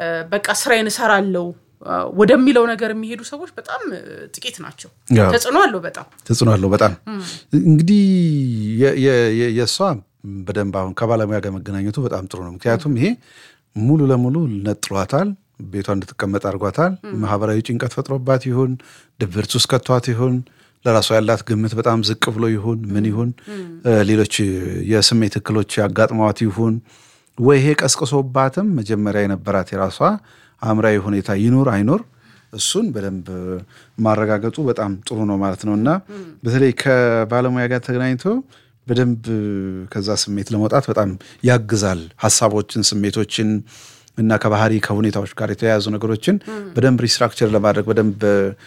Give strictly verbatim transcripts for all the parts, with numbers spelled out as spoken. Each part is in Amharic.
በቃ ስራዬን እሰራለሁ ወደሚለው ነገር የሚሄዱ ሰዎች በጣም ጥቂት ናቸው ተጽዕኖ አለው በጣም ተጽዕኖ አለው በጣም እንግዲህ የሷ በደንብ አሁን ከባለሙያ ጋር መገናኘቱ በጣም ጥሩ ነው ምክንያቱም ይሄ ሙሉ ለሙሉ ነጥሏታል ቤቷ እንድትቀመጥ አርጓታል ማህበራዊ ጭንቀት ፈጥሮባት ይሁን ድብርት ውስጥ ከቷት ይሁን ለራሷ ያላት ግምት በጣም ዝቅ ብሎ ይሁን ምን ይሁን ሌሎች የስሜት እክሎች ያጋጥማዋት ይሁን ወይ ይሄ ቀስቅሶባትም መጀመሪያ የነበራት የራሷ አምራዊ ሁኔታ ይኖር አይኖር እሱን በደንብ ማረጋገጡ በጣም ጥሩ ነው ማለት ነውና በተለይ ከባለሙያ ጋር ተገናኝቶ በደንብ ከዛ ስሜት ለመውጣት በጣም ያግዛል ሐሳቦችን ስሜቶችን እና ከባህሪ ከሁኔታዎች ጋር የተያያዙ ነገሮችን በደንብ ሪስትራክቸር ለማድረግ በደንብ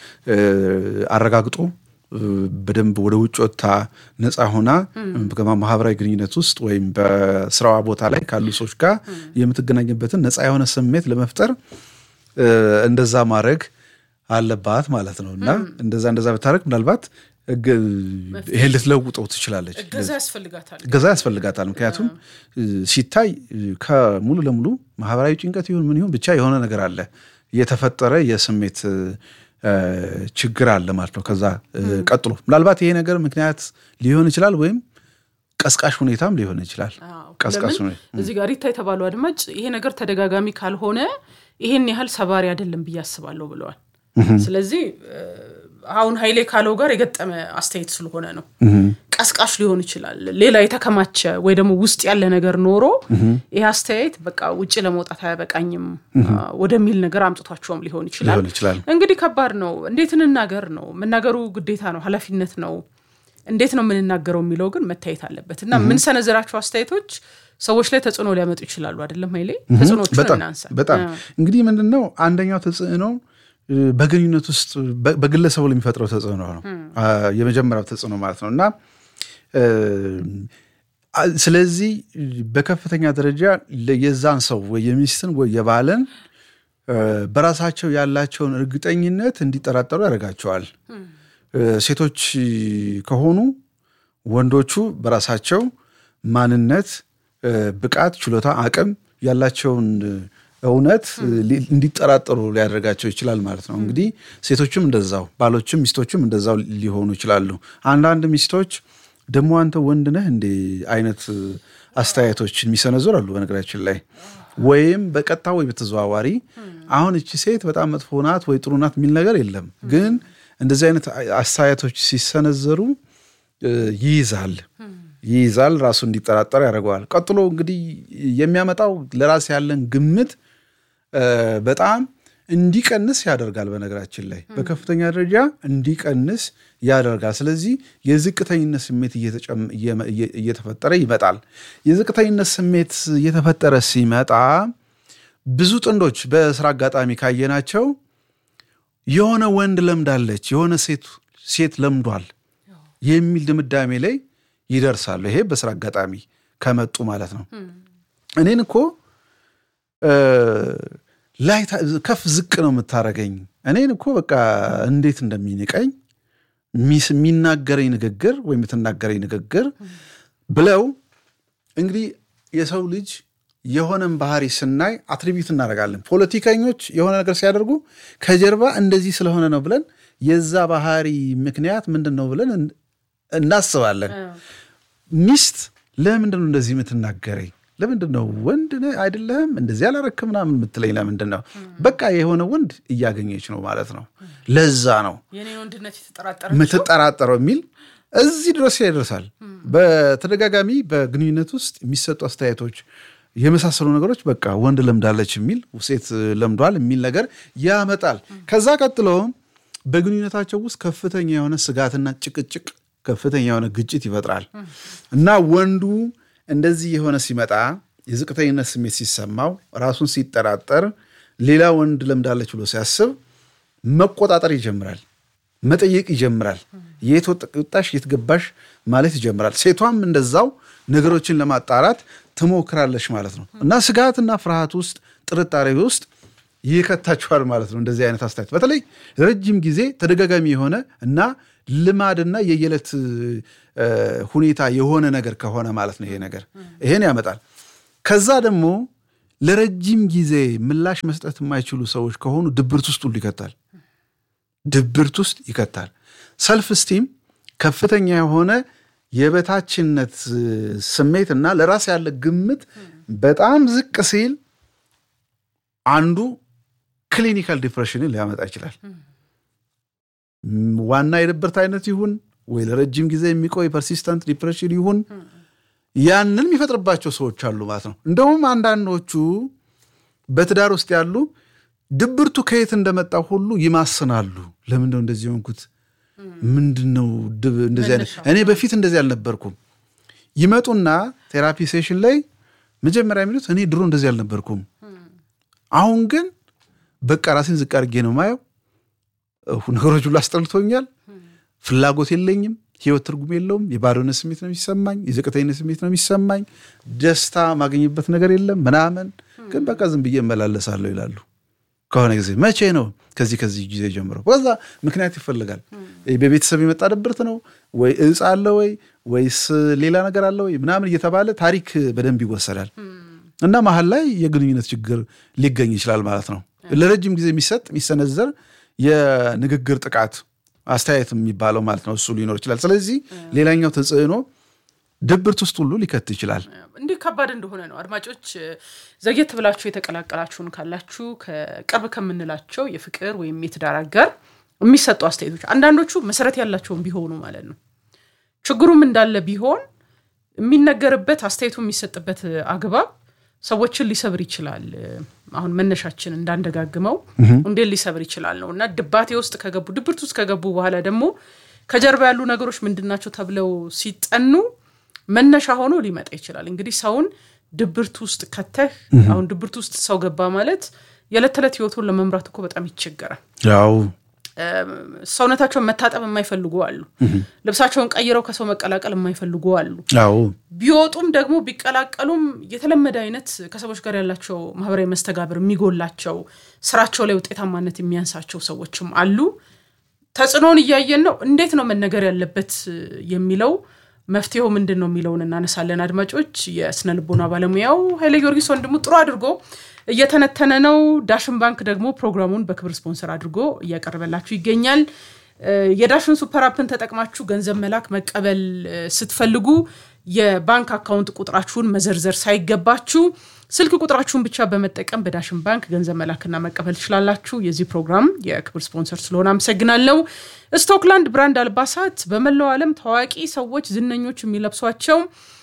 አረጋግጦ በደንብ ወደ ውጭ ወጣ ነፃ ሆና በማህበራዊ ግንኙነት ውስጥ ወይም በስራዋ ቦታ ላይ ካሉ ሰዎች ጋር የምትገናኝበትን ነፃ የሆነ ስሜት ለመፍጠር እንደዛ ማድረግ አለባት ማለት ነውና እንደዛ እንደዛ በታረክ ምናልባት ይሄ ልትለውጠው ትችላለች ገዛ ያስፈልጋታል ገዛ ያስፈልጋታል ምክንያቱም ሲታይ ከሙሉ ለሙሉ ማህበራዊ ጭንቀት ይሁን ምን ይሁን ብቻ የሆነ ነገር አለ የተፈጠረ የስሜት ችግር አለ ማለት ነው ከዛ ቀጥሎ ምናልባት ይሄ ነገር ምክንያት ሊሆን ይችላል ወይም ቀስቃሽ ሁኔታም ሊሆን ይችላል ቀስቃሽ ሁኔታ እዚህ ጋር ይታይ ተባሉ አድማጭ ይሄ ነገር ተደጋጋሚ ካልሆነ ይሄን ያህል ሰባሪ አይደለም ብያስባለሁ ብለዋል ስለዚህ አሁን ኃይሌ ካለው ጋር የገጠመ አስተያየት ስለሆነ ነው ቀስቃሽ ሊሆን ይችላል ሌላ የተከማቸ ወይ ደግሞ ውስጥ ያለ ነገር ኖሮ ይሄ አስተያየት በቃ ውጪ ለመውጣት አያበቃኝም ወደሚል ነገር አምጥቷቸውም ሊሆን ይችላል እንግዲህ ከባድ ነው እንዴት እንናገር ነው መናገሩ ግዴታ ነው ኃላፊነት ነው እንዴት ነው ምንናገረው የሚለው ግን መታየት አለበትና ምን ሰነዘራቸው አስተያየቶች ሰዎች ላይ ተጽዕኖ ሊያመጡ ይችላሉ አይደለም ኃይሌ ተጽዕኖቹን እናንሳ በጣም እንግዲህ ምንድነው አንደኛው ተጽዕኖ በግንኙነት ውስጥ በግለሰቡ ለሚፈጥረው ተጽዕኖ ነው የመጀመሪያው ተጽዕኖ ማለት ነውና ስለዚህ በከፍተኛ ደረጃ ለየዛን ሰው ወይ የሚስትን ወይ የባለን በራሳቸው ያላቸውን እርግጠኝነት እንዲጠራጠሩ ያደርጋቸዋል ሴቶች ከሆኑ ወንዶቹ በራሳቸው ማንነት ብቃት ችሎታ አቅም ያላቸውን እውነት እንዲጠራጠሩ ሊያደርጋቸው ይችላል ማለት ነው እንግዲህ ሴቶችም እንደዛው ባሎችም ሚስቶችም እንደዛው ሊሆኑ ይችላሉ አንዳንድ ሚስቶች ደሞ አንተ ወንድ ነህ እንደ አይነት አስተያየቶች የሚሰነዘሩ አሉ በነገራችን ላይ ወይም በቀጥታ ወይ በተዘዋዋሪ አሁን እቺ ሴት በጣም መጥፎ ናት ወይ ጥሩ ናት የሚል ነገር የለም ግን እንደዚህ አይነት አስተያየቶች ሲሰነዘሩ ይይዛል ይይዛል ራሱ እንዲጠራጠር ያደርጋል ቀጥሎ እንግዲህ የሚያመጣው ለራስ ያለን ግምት በጣም እንዲቀንስ ያደርጋል በነገራችን ላይ በከፍተኛ ደረጃ እንዲቀንስ ያደርጋል ስለዚህ የዝቅተኝነት ስሜት እየተፈጠረ ይመጣል የዝቅተኝነት ስሜት እየተፈጠረ ሲመጣ ብዙ ጥንዶች በስራ አጋጣሚ ካየናቸው የሆነ ወንድ ለምዳለች የሆነ ሴት ሴት ለምዷል የሚል ድምዳሜ ላይ ይደርሳሉ ይሄ በስራ አጋጣሚ ከመጡ ማለት ነው እኔን እኮ ላይ ከፍ ዝቅ ነው የምታረገኝ እኔን እኮ በቃ እንዴት እንደሚንቀኝ ሚስ ሚናገረኝ ንግግር ወይ የምትናገረኝ ንግግር ብለው እንግዲህ የሰው ልጅ የሆነን ባህሪ ስናይ አትሪቢዩት እናደርጋለን ፖለቲከኞች የሆነ ነገር ሲያደርጉ ከጀርባ እንደዚህ ስለሆነ ነው ብለን የዛ ባህሪ ምክንያት ምንድነው ብለን እናስባለን ሚስት ለምንድነው እንደዚህ የምትናገረኝ ለምንድነው ወንድ አይደለም እንደዚህ ያላረከምና ምን ምትለኝ ለምንድነው በቃ የሆነ ወንድ እያገኘች ነው ማለት ነው ለዛ ነው የኔ ወንድነት የተጠራጠረው ምትጠራጠረው ሚል እዚህ ድረስ ይደርሳል በተደጋጋሚ በግንኙነት ውስጥ የሚሰጡ አስተያየቶች የመሳሰሉ ነገሮች በቃ ወንድ ለምዳለች የሚል ሴት ለምዷል የሚል ነገር ያመጣል ከዛ ቀጥሎ በግንኙነታቸው ውስጥ ከፍተኛ የሆነ ስጋትና ጭቅጭቅ ከፍተኛ የሆነ ግጭት ይፈጥራል እና ወንዱ እንደዚህ የሆነ ሲመጣ የዝቅተኝነት ስሜት ሲሰማው ራሱን ሲጠራጠር ሌላ ወንድ ለምዳለች ብሎ ሲያስብ መቆጣጠር ይጀምራል መጠየቅ ይጀምራል የት ወጣሽ የት ገባሽ ማለት ይጀምራል ሴቷም እንደዛው ነገሮችን ለማጣራት ትሞክራለች ማለት ነው እና ስጋትና ፍርሃት ውስጥ ጥርጣሬ ውስጥ ይከታቸዋል ማለት ነው እንደዚህ አይነት አስተያየት በተለይ ረጅም ጊዜ ተደጋጋሚ የሆነ እና ልማድና የየለት ሁኔታ የሆነ ነገር ከሆነ ማለት ነው ይሄ ነገር ይሄን ያመጣል ከዛ ደግሞ ለረጅም ጊዜ ምላሽ መስጠት የማይችሉ ሰዎች ከሆኑ ድብርት ውስጥ ሁሉ ይከታል ድብርት ውስጥ ይከታል ሰልፍ ስቲም ከፍተኛ የሆነ የበታችነት ስሜትና ለራስ ያለ ግምት በጣም ዝቅ ሲል አንዱ ክሊኒካል ዲፕሬሽንን ሊያመጣ ይችላል ዋና የድብርት አይነት ይሁን ወይ ለረጅም ጊዜ የሚቆይ ፐርሲስተንት ዲፕሬሽን ይሁን ያንን የሚፈጥርባቸው ሰዎች አሉ ማለት ነው እንደውም አንዳንዶቹ በትዳር ውስጥ ያሉ ድብርቱ ከየት እንደመጣ ሁሉ ይማስናሉ ለምን ነው እንደዚህ ሆንኩት ምንድነው እንደዚህ አይነት እኔ በፊት እንደዚህ አልነበርኩም ይመጡና ቴራፒ ሴሽን ላይ መጀመሪያ የሚሉት እኔ ድሮ እንደዚህ አልነበርኩም አሁን ግን በቃ ራሴን ዝቅ አድርጌ ነው ማየው ነገሮች ሁሉ አስጠልቶኛል ፍላጎት የለኝም ህይወት ትርጉም የለውም የባዶነት ስሜት ነው የሚሰማኝ የዝቅተኝነት ስሜት ነው የሚሰማኝ ደስታ ማግኘበት ነገር የለም ምናምን ግን በቃ ዝም ብዬ እመላለሳለሁ ይላሉ ከሆነ ጊዜ መቼ ነው ከዚህ ከዚህ ጊዜ ጀምሮ ወዛ ምክንያት ይፈልጋል በቤተሰብ የመጣ ድብርት ነው ወይ እጽ አለ ወይ ወይስ ሌላ ነገር አለ ወይ ምናምን እየተባለ ታሪክ በደንብ ይወሰዳል እና መሃል ላይ የግንኙነት ችግር ሊገኝ ይችላል ማለት ነው ለረጅም ጊዜ የሚሰጥ የሚሰነዘር የንግግር ጥቃት አስተያየት የሚባለው ማለት ነው እሱ ሊኖር ይችላል ስለዚህ ሌላኛው ተጽዕኖ ድብርት ውስጥ ሁሉ ሊከት ይችላል እንዴ ከባድ እንደሆነ ነው አድማጮች ዘግየት ብላችሁ የተቀላቀላችሁን ካላችሁ ከቅርብ ከምንላቸው የፍቅር ወይም የትዳር አጋር የሚሰጡ አስተያየቶች አንዳንዶቹ መሰረት ያላቸው ቢሆኑ ማለት ነው ችግሩም እንዳለ ቢሆን የሚነገርበት አስተያየቱ የሚሰጥበት አግባብ ሰዎችን ሊሰብር ይችላል አሁን መነሻችን እንዳንደጋግመው እንዴ ሊሰብር ይችላል ነውና ድባቴ ውስጥ ከገቡ ድብርት ውስጥ ከገቡ በኋላ ደግሞ ከጀርባ ያሉ ነገሮች ምንድናቸው ተብለው ሲጠኑ መነሻ ሆኖ ሊመጣ ይችላል እንግዲህ ሰውን ድብርት ውስጥ ከተህ አሁን ድብርት ውስጥ ሰው ገባ ማለት የለተለት ህይወቱን ለመምራት እኮ በጣም ይቸገራል ያው ሰውነታቸውን መታጠብ የማይፈልጉ አሉ ልብሳቸውን ቀይረው ከሰው መቀላቀል የማይፈልጉ አሉ ያው ቢወጡም ደግሞ ቢቀላቀሉም የተለመደ አይነት ከሰዎች ጋር ያላቸው ማህበራዊ መስተጋብር የሚጎላቸው ስራቸው ላይ ውጤታማነት የሚያንሳቸው ሰዎችም አሉ ተጽኖን እያየን ነው እንዴት ነው መነገር ያለበት የሚለው መፍትሄው ምንድነው የሚለውን እናነሳለን አድማጮች የስነ ልቦና ባለሙያው ኃይለ ጊዮርጊስ ወንድሙ ጥሩ አድርጎ እየተነተነ ነው ዳሽን ባንክ ደግሞ ፕሮግራሙን በክብር ስፖንሰር አድርጎ እያቀርበላችሁ ይገኛል የዳሽን ሱፐር አፕን ተጠቅማችሁ ገንዘብ መላክ መቀበል ስትፈልጉ የባንክ አካውንት ቁጥራችሁን መዘርዘር ሳይገባችሁ ስልክ ቁጥራችሁን ብቻ በመጠቀም በዳሽን ባንክ ገንዘብ መላክና መቀበል ትችላላችሁ የዚህ ፕሮግራም የክብር ስፖንሰር ስለሆነ አመሰግናለሁ ስቶክላንድ ብራንድ አልባሳት በመላው ዓለም ታዋቂ ሰዎች ዝነኞች የሚለብሷቸው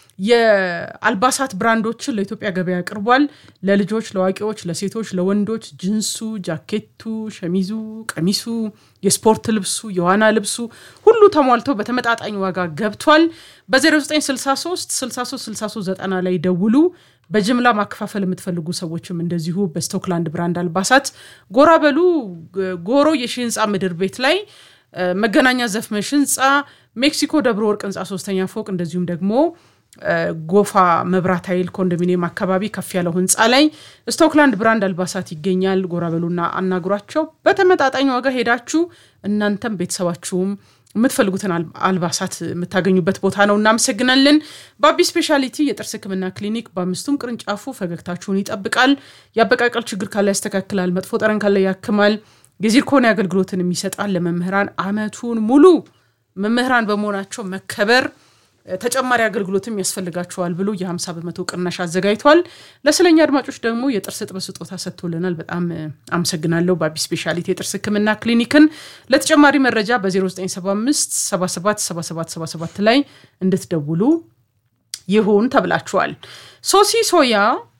የአልባሳት ብራንዶችን ለኢትዮጵያ ገበያ አቅርቧል ለልጆች ለዋቂዎች ለሴቶች ለወንዶች ጂንሱ ጃኬቱ ሸሚዙ ቀሚሱ የስፖርት ልብሱ የዋና ልብሱ ሁሉ ተሟልተው በተመጣጣኝ ዋጋ ገብቷል በ0963 63 63 ዘጠና ላይ ደውሉ በጅምላ ማከፋፈል የምትፈልጉ ሰዎችም እንደዚሁ በስቶክላንድ ብራንድ አልባሳት ጎራ በሉ ጎሮ የሽንጻ ምድር ቤት ላይ መገናኛ ዘፍመሽ ህንጻ ሜክሲኮ ደብረ ወርቅ ህንጻ ሶስተኛ ፎቅ እንደዚሁም ደግሞ ጎፋ መብራት ኃይል ኮንዶሚኒየም አካባቢ ከፍ ያለው ህንጻ ላይ ስቶክላንድ ብራንድ አልባሳት ይገኛል ጎራ በሉና አናግሯቸው በተመጣጣኝ ዋጋ ሄዳችሁ እናንተም ቤተሰባችሁም የምትፈልጉትን አልባሳት የምታገኙበት ቦታ ነው እናመሰግናለን ባቢ ስፔሻሊቲ የጥርስ ህክምና ክሊኒክ በአምስቱም ቅርንጫፉ ፈገግታችሁን ይጠብቃል ያበቃቀል ችግር ካለ ያስተካክላል መጥፎ ጠረን ካለ ያክማል የዚርኮን አገልግሎትን የሚሰጣል ለመምህራን አመቱን ሙሉ መምህራን በመሆናቸው መከበር ተጨማሪ አገልግሎትም ያስፈልጋቸዋል ብሎ የ50 በመቶ ቅናሽ አዘጋጅቷል ለስለኛ አድማጮች ደግሞ የጥርስ ጥበስ ስጦታ ሰጥቶልናል በጣም አመሰግናለሁ ባቢ ስፔሻሊቲ የጥርስ ህክምና ክሊኒክን ለተጨማሪ መረጃ በ0975 77 77 77 ላይ እንድትደውሉ ይሁን ተብላችኋል ሶሲ ሶያ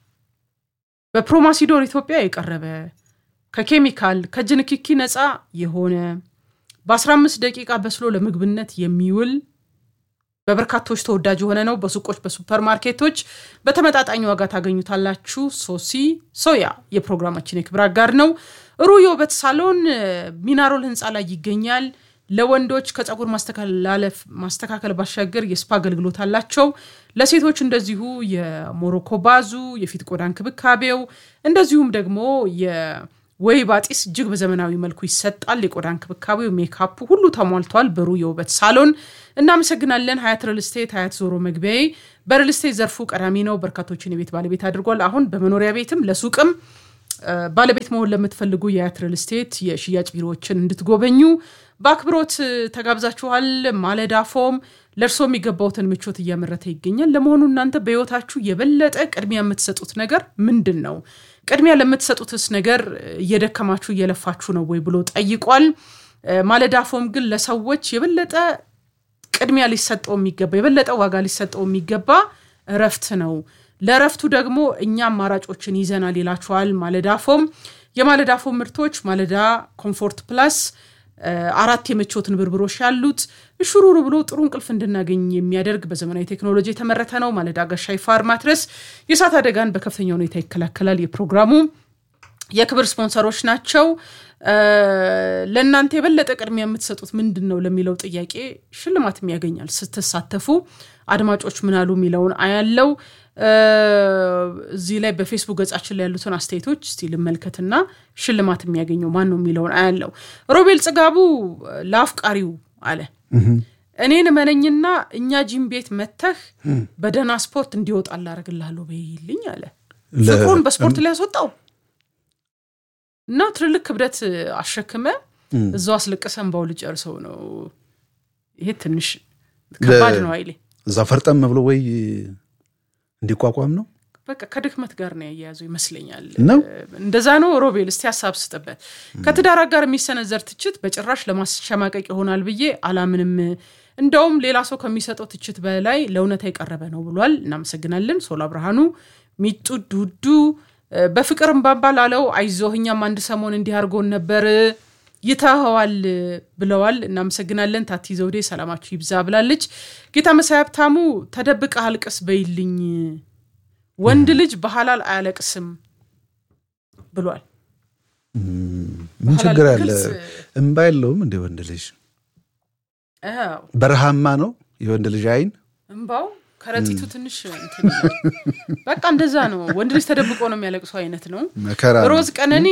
በፕሮማሲዶር ኢትዮጵያ የቀረበ ከኬሚካል ከጅንኪኪ ነፃ የሆነ በ15 ደቂቃ በስሎ ለምግብነት የሚውል በበርካቶች ተወዳጅ የሆነ ነው በሱቆች በሱፐርማርኬቶች በተመጣጣኝ ዋጋ ታገኙታላችሁ ሶሲ ሶያ የፕሮግራማችን የክብር አጋር ነው ሩዮ በት ሳሎን ሚናሮል ህንጻ ላይ ይገኛል ለወንዶች ከጸጉር ማስተካከል ማስተካከል ባሻገር የስፓ አገልግሎት አላቸው ለሴቶች እንደዚሁ የሞሮኮ ባዙ የፊት ቆዳ እንክብካቤው እንደዚሁም ደግሞ የ ወይ ባጢስ እጅግ በዘመናዊ መልኩ ይሰጣል የቆዳ እንክብካቤው ሜካፕ ሁሉ ተሟልቷል በሩ የውበት ሳሎን እናመሰግናለን ሀያት ሪል ስቴት ሀያት ዞሮ መግቢያዬ በሪል ስቴት ዘርፉ ቀዳሚ ነው በርካቶችን የቤት ባለቤት አድርጓል አሁን በመኖሪያ ቤትም ለሱቅም ባለቤት መሆን ለምትፈልጉ የሀያት ሪል ስቴት የሽያጭ ቢሮዎችን እንድትጎበኙ በአክብሮት ተጋብዛችኋል ማለዳፎም ለርሶ የሚገባውትን ምቾት እያመረተ ይገኛል ለመሆኑ እናንተ በህይወታችሁ የበለጠ ቅድሚያ የምትሰጡት ነገር ምንድነው ቅድሚያ ለምትሰጡትስ ነገር እየደከማችሁ እየለፋችሁ ነው ወይ ብሎ ጠይቋል ማለዳፎም ግን ለሰዎች የበለጠ ቅድሚያ ሊሰጠው የሚገባ የበለጠ ዋጋ ሊሰጠው የሚገባ እረፍት ነው ለረፍቱ ደግሞ እኛ አማራጮችን ይዘናል ይላችኋል ማለዳፎም የማለዳፎም ምርቶች ማለዳ ኮምፎርት ፕላስ አራት የምቾትን ብርብሮች ያሉት እሽሩሩ ብሎ ጥሩ እንቅልፍ እንድናገኝ የሚያደርግ በዘመናዊ ቴክኖሎጂ የተመረተ ነው ማለዳ ጋሻይ ፋር ማትረስ የሳት አደጋን በከፍተኛ ሁኔታ ይከላከላል የፕሮግራሙ የክብር ስፖንሰሮች ናቸው ለእናንተ የበለጠ ቅድሚያ የምትሰጡት ምንድነው ለሚለው ጥያቄ ሽልማትም ያገኛል ስትሳተፉ አድማጮች ምናሉ ሚለውን አያለው እዚህ ላይ በፌስቡክ ገጻችን ላይ ያሉትን አስተያየቶች እስቲ ልመልከትና ሽልማት የሚያገኘው ማን ነው ሚለውን አያለው ሮቤል ጽጋቡ ላፍቃሪው አለ እኔን መነኝና እኛ ጂም ቤት መተህ በደና ስፖርት እንዲወጣ አላረግልሃለሁ በይልኝ አለ ፍቅሩን በስፖርት ላይ ያስወጣው እና ትልቅ ክብደት አሸክመ እዛው አስለቀሰን ባውል ጨርሰው ነው ይሄ ትንሽ ከባድ ነው አይሌ እዛ ፈርጠም ብሎ ወይ እንዲቋቋም ነው በቃ ከድክመት ጋር ነው ያያዘው ይመስለኛል እንደዛ ነው ሮቤል እስቲ ሐሳብ ስጠበት ከትዳራ ጋር የሚሰነዘር ትችት በጭራሽ ለማስሸማቀቅ ይሆናል ብዬ አላምንም እንደውም ሌላ ሰው ከሚሰጠው ትችት በላይ ለእውነት አይቀርበ ነው ብሏል እናመሰግናለን ሶላ ብርሃኑ ሚጡ ዱዱ በፍቅርም ባባላለው አይዞህኛም አንድ ሰሞን እንዲያርጎን ነበር ይታዋል ብለዋል እናመሰግናለን ታቲ ዘውዴ ሰላማችሁ ይብዛ ብላለች ጌታ መሳያብታሙ ተደብቀ አልቅስ በይልኝ ወንድ ልጅ በሐላል አያለቅስም ብሏል ምን ችግር አለ እንባይለውም እንደ ወንድ ልጅ አዎ በረሃማ ነው የወንድ ልጅ አይን እንባው ከረጢቱ ትንሽ እንትን በቃ እንደዛ ነው ወንድ ልጅ ተደብቆ ነው የሚያለቅሰው አይነት ነው ሮዝ ቀነኒ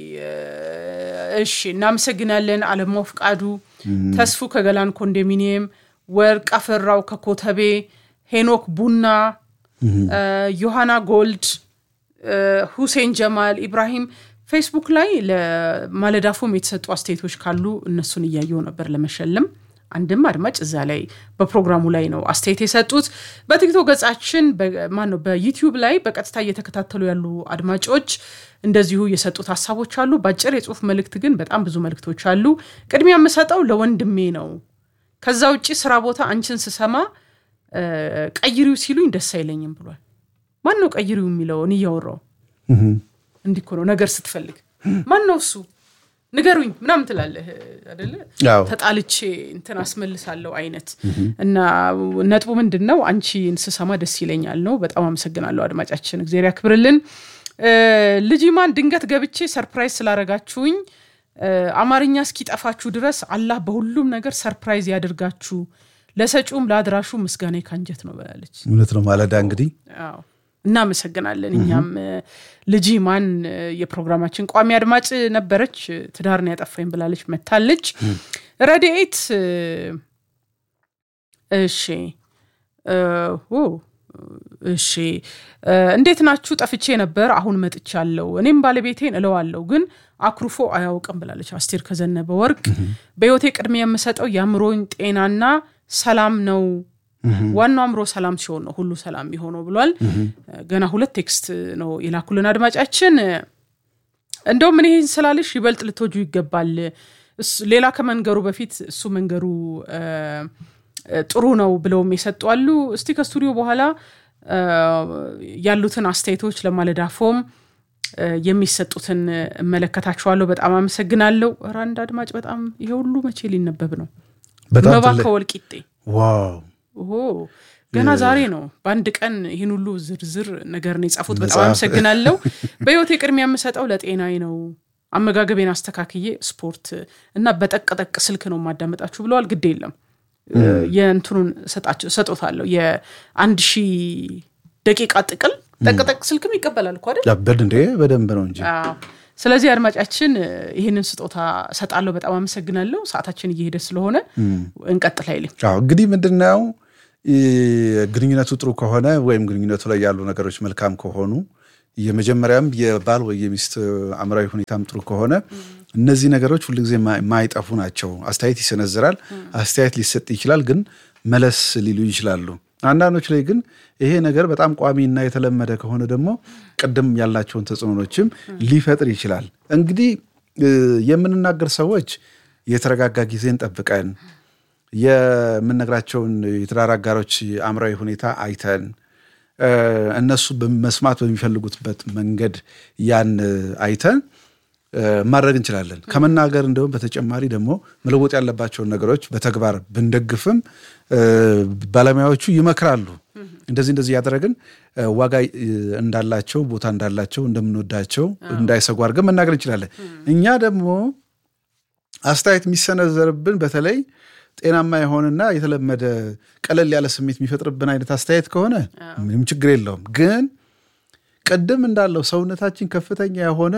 እሺ እናመሰግናለን አለማው ፍቃዱ ተስፉ ከገላን ኮንዶሚኒየም ወርቅ አፈራው ከኮተቤ ሄኖክ ቡና ዮሐና ጎልድ ሁሴን ጀማል ኢብራሂም ፌስቡክ ላይ ለማለዳፎም የተሰጡ አስተያየቶች ካሉ እነሱን እያየው ነበር ለመሸለም አንድም አድማጭ እዛ ላይ በፕሮግራሙ ላይ ነው አስተያየት የሰጡት በቲክቶክ ገጻችን በማን ነው በዩቲዩብ ላይ በቀጥታ እየተከታተሉ ያሉ አድማጮች እንደዚሁ የሰጡት ሐሳቦች አሉ ባጭር የጽሁፍ መልእክት ግን በጣም ብዙ መልእክቶች አሉ ቅድሚያ የምሰጠው ለወንድሜ ነው ከዛ ውጪ ስራ ቦታ አንቺን ስሰማ ቀይሪው ሲሉኝ ደስ አይለኝም ብሏል ማን ነው ቀይሪው የሚለው እኔ ያወራው እንዲኮ ነው ነገር ስትፈልግ ማን ነው እሱ ንገሩኝ ምናምን ትላለህ አይደለ ተጣልቼ እንትን አስመልሳለሁ አይነት እና ነጥቡ ምንድነው አንቺ እንስሰማ ደስ ይለኛል ነው በጣም አመሰግናለሁ አድማጫችን እግዚአብሔር ያክብርልን ልጅማን ድንገት ገብቼ ሰርፕራይዝ ስላረጋችሁኝ አማርኛ እስኪጠፋችሁ ድረስ አላህ በሁሉም ነገር ሰርፕራይዝ ያድርጋችሁ ለሰጪውም ለአድራሹ ምስጋና ካንጀት ነው ብላለች እውነት ነው ማለዳ እንግዲህ አዎ እናመሰግናለን እኛም ልጅማን የፕሮግራማችን ቋሚ አድማጭ ነበረች ትዳርን ያጠፋኝ ብላለች መታለች ረዲኤት እሺ ኦ እሺ እንዴት ናችሁ ጠፍቼ ነበር አሁን መጥቻለሁ እኔም ባለቤቴን እለዋለሁ ግን አክሩፎ አያውቅም ብላለች አስቴር ከዘነበ ወርቅ በህይወቴ ቅድሚያ የምሰጠው ያምሮኝ ጤናና ሰላም ነው ዋናው አምሮ ሰላም ሲሆን ነው ሁሉ ሰላም የሚሆነው ብሏል ገና ሁለት ቴክስት ነው ይላኩልን አድማጫችን እንደው ምን ይሄን ስላልሽ ይበልጥ ልትወጁ ይገባል ሌላ ከመንገሩ በፊት እሱ መንገሩ ጥሩ ነው ብለውም ይሰጣሉ እስቲ ከስቱዲዮ በኋላ ያሉትን አስተያየቶች ለማለዳፎም የሚሰጡትን መለከታቸዋለሁ በጣም አመሰግናለሁ ራንድ አድማጭ በጣም ይሄ ሁሉ መቼ ሊነበብ ነው በባከ ወልቂጤ ዋው ኦ ገና ዛሬ ነው በአንድ ቀን ይሄን ሁሉ ዝርዝር ነገር ነው የጻፉት በጣም አመሰግናለሁ በህይወቴ ቅድሚያ የምሰጠው ለጤናዬ ነው አመጋገቤን አስተካክዬ ስፖርት እና በጠቅጠቅ ስልክ ነው ማዳመጣችሁ ብለዋል ግድ የለም የእንቱን ሰጣችሁ ሰጦታለሁ የአንድ ሺህ ደቂቃ ጥቅል ጠቅጠቅ ስልክም ይቀበላል እኮ አይደል ያበድ እንዴ በደንብ ነው እንጂ አዎ ስለዚህ አድማጫችን ይሄንን ስጦታ ሰጣለው በጣም አመሰግናለሁ ሰዓታችን እየሄደ ስለሆነ እንቀጥል አይልም አዎ እንግዲህ ምንድነው ግንኙነቱ ጥሩ ከሆነ ወይም ግንኙነቱ ላይ ያሉ ነገሮች መልካም ከሆኑ የመጀመሪያም የባል ወይ የሚስት አምራዊ ሁኔታም ጥሩ ከሆነ እነዚህ ነገሮች ሁሉ ጊዜ ማይጠፉ ናቸው አስተያየት ይሰነዝራል አስተያየት ሊሰጥ ይችላል ግን መለስ ሊሉ ይችላሉ አንዳንዶች ላይ ግን ይሄ ነገር በጣም ቋሚና የተለመደ ከሆነ ደግሞ ቀደም ያላቸውን ተጽዕኖዎችም ሊፈጥር ይችላል እንግዲህ የምንናገር ሰዎች የተረጋጋ ጊዜን ጠብቀን የምንነግራቸውን የተራራጋሮች አምራዊ ሁኔታ አይተን እነሱ በመስማት በሚፈልጉትበት መንገድ ያን አይተን ማድረግ እንችላለን ከመናገር እንደውም በተጨማሪ ደግሞ መለወጥ ያለባቸው ነገሮች በተግባር ብንደግፍም ባለሙያዎቹ ይመክራሉ እንደዚህ እንደዚህ ያደረግን ዋጋ እንዳላቸው ቦታ እንዳላቸው እንደምንወዳቸው እንዳይሰጉ አድርገን መናገር እንችላለን እኛ ደግሞ አስተያየት የሚሰነዘርብን በተለይ ጤናማ የሆነና የተለመደ ቀለል ያለ ስሜት የሚፈጥርብን አይነት አስተያየት ከሆነ ምንም ችግር የለውም ግን ቀደም እንዳለው ሰውነታችን ከፍተኛ የሆነ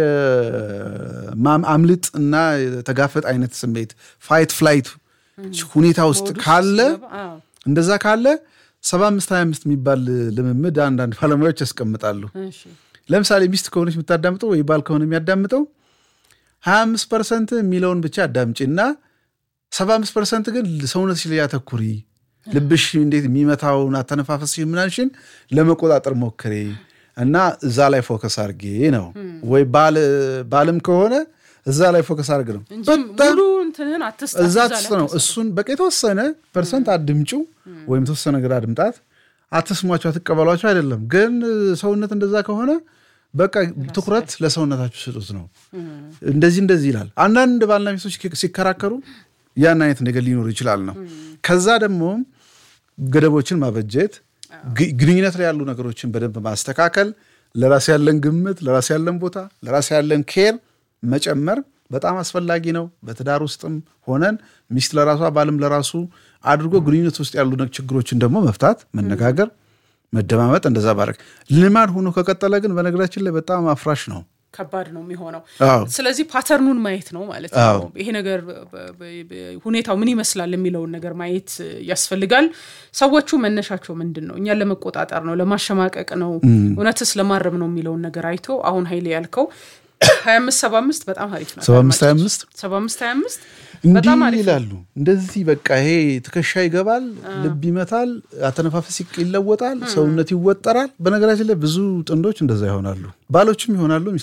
የማምልጥ እና ተጋፈጥ አይነት ስሜት ፋይት ፍላይት ሁኔታ ውስጥ ካለ እንደዛ ካለ ሰባ አምስት ሃያ አምስት የሚባል ልምምድ አንዳንድ ባለሙያዎች ያስቀምጣሉ ለምሳሌ ሚስት ከሆነች የምታዳምጠው ወይ ባል ከሆነ የሚያዳምጠው ሃያ አምስት ፐርሰንት የሚለውን ብቻ አዳምጪና ሰባ አምስት ፐርሰንት ግን ሰውነትሽ ላይ ያተኩሪ ልብሽ እንዴት የሚመታውና ተነፋፈስሽ ምናንሽን ለመቆጣጠር ሞክሪ እና እዛ ላይ ፎከስ አድርጌ ነው ወይ ባል ባልም ከሆነ እዛ ላይ ፎከስ አድርግ ነው ሙሉ እንትህን አትስጣ እዛ ነው እሱን በቃ የተወሰነ ፐርሰንት አድምጩ ወይም የተወሰነ ነገር አድምጣት አትስሟቸው አትቀበሏቸው አይደለም ግን ሰውነት እንደዛ ከሆነ በቃ ትኩረት ለሰውነታችሁ ስጡት ነው እንደዚህ እንደዚህ ይላል አንዳንድ ባልና ሚስቶች ሲከራከሩ ያን አይነት ነገር ሊኖር ይችላል ነው ከዛ ደግሞ ገደቦችን ማበጀት ግንኙነት ላይ ያሉ ነገሮችን በደንብ ማስተካከል ለራስ ያለን ግምት ለራስ ያለን ቦታ ለራስ ያለን ኬር መጨመር በጣም አስፈላጊ ነው በትዳር ውስጥም ሆነን ሚስት ለራሷ ባልም ለራሱ አድርጎ ግንኙነት ውስጥ ያሉ ችግሮችን ደግሞ መፍታት መነጋገር መደማመጥ እንደዛ ባረክ ልማድ ሆኖ ከቀጠለ ግን በነገራችን ላይ በጣም አፍራሽ ነው ከባድ ነው የሚሆነው ስለዚህ ፓተርኑን ማየት ነው ማለት ነው ይሄ ነገር ሁኔታው ምን ይመስላል የሚለውን ነገር ማየት ያስፈልጋል ሰዎቹ መነሻቸው ምንድነው እኛ ለመቆጣጠር ነው ለማሸማቀቅ ነው እውነትስ ለማረም ነው የሚለውን ነገር አይቶ አሁን ኃይሌ ያልከው ሃያ አምስት ሰባ አምስት በጣም አሪፍ ነው ሰባ አምስት ሃያ አምስት ሰባ አምስት ሃያ አምስት በጣም አሪፍ ይላሉ እንደዚህ በቃ ይሄ ትከሻ ይገባል ልብ ይመታል አተነፋፈስ ይለወጣል ሰውነት ይወጠራል በነገራችን ላይ ብዙ ጥንዶች እንደዛ ይሆናሉ ባሎችም ይሆናሉ